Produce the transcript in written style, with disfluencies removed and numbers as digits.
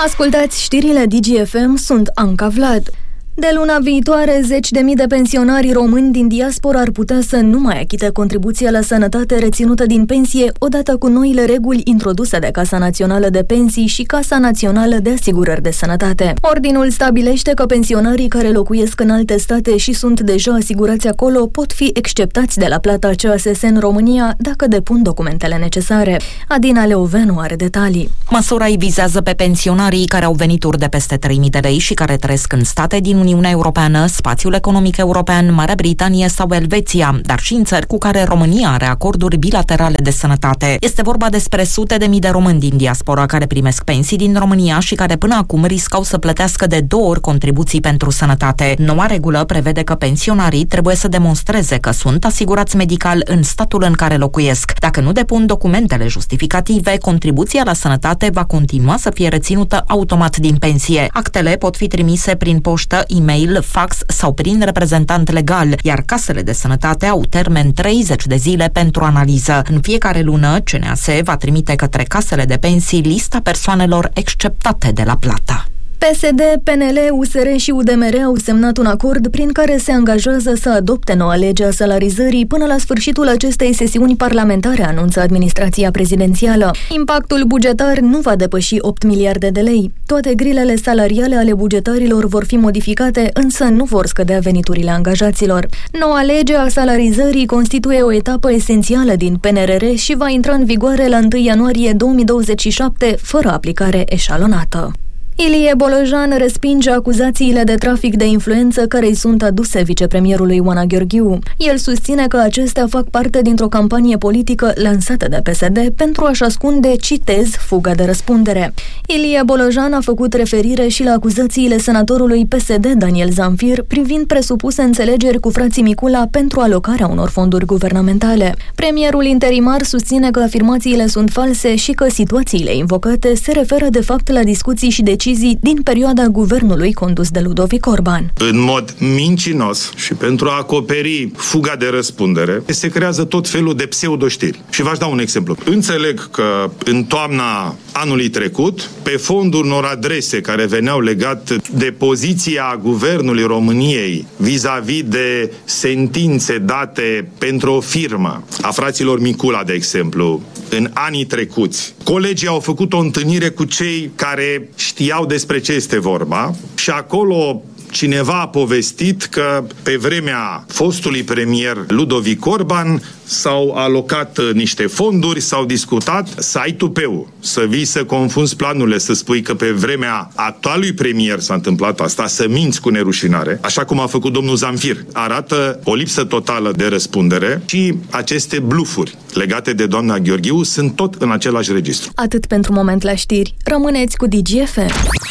Ascultați știrile DGFM, sunt Anca Vlad. De luna viitoare, 10.000 de pensionari români din diaspora ar putea să nu mai achite contribuția la sănătate reținută din pensie, odată cu noile reguli introduse de Casa Națională de Pensii și Casa Națională de Asigurări de Sănătate. Ordinul stabilește că pensionarii care locuiesc în alte state și sunt deja asigurați acolo pot fi exceptați de la plata CASS în România dacă depun documentele necesare. Adina Leovenu are detalii. Măsura îi vizează pe pensionarii care au venituri de peste 3.000 de lei și care trăiesc în state din Uniunea Europeană, Spațiul Economic European, Marea Britanie sau Elveția, dar și în țări cu care România are acorduri bilaterale de sănătate. Este vorba despre sute de mii de români din diaspora care primesc pensii din România și care până acum riscau să plătească de 2 ori contribuții pentru sănătate. Noua regulă prevede că pensionarii trebuie să demonstreze că sunt asigurați medical în statul în care locuiesc. Dacă nu depun documentele justificative, contribuția la sănătate va continua să fie reținută automat din pensie. Actele pot fi trimise prin poștă, e-mail, fax sau prin reprezentant legal, iar casele de sănătate au termen 30 de zile pentru analiză. În fiecare lună, CNAS va trimite către casele de pensii lista persoanelor exceptate de la plată. PSD, PNL, USR și UDMR au semnat un acord prin care se angajează să adopte noua lege a salarizării până la sfârșitul acestei sesiuni parlamentare, anunță administrația prezidențială. Impactul bugetar nu va depăși 8 miliarde de lei. Toate grilele salariale ale bugetarilor vor fi modificate, însă nu vor scădea veniturile angajaților. Noua lege a salarizării constituie o etapă esențială din PNRR și va intra în vigoare la 1 ianuarie 2027, fără aplicare eșalonată. Ilie Bolojan respinge acuzațiile de trafic de influență care îi sunt aduse vicepremierului Oana Gheorghiu. El susține că acestea fac parte dintr-o campanie politică lansată de PSD pentru a-și ascunde, citez, fuga de răspundere. Ilie Bolojan a făcut referire și la acuzațiile senatorului PSD Daniel Zamfir privind presupuse înțelegeri cu frații Micula pentru alocarea unor fonduri guvernamentale. Premierul interimar susține că afirmațiile sunt false și că situațiile invocate se referă de fapt la discuții și decizii din perioada guvernului condus de Ludovic Orban. În mod mincinos și pentru a acoperi fuga de răspundere, se creează tot felul de pseudoștiri. Și v-aș da un exemplu. Înțeleg că în toamna anului trecut, pe fondul unor adrese care veneau legate de poziția Guvernului României vis-a-vis de sentințe date pentru o firmă, a fraților Micula, de exemplu, în anii trecuți, colegii au făcut o întâlnire cu cei care știau despre ce este vorba și acolo cineva a povestit că pe vremea fostului premier Ludovic Orban s-au alocat niște fonduri, s-au discutat, să ai tupeu, să vii să confunzi planurile, să spui că pe vremea actualului premier s-a întâmplat asta, să minți cu nerușinare, așa cum a făcut domnul Zamfir. Arată o lipsă totală de răspundere și aceste blufuri legate de doamna Gheorghiu sunt tot în același registru. Atât pentru moment la știri. Rămâneți cu DGFM.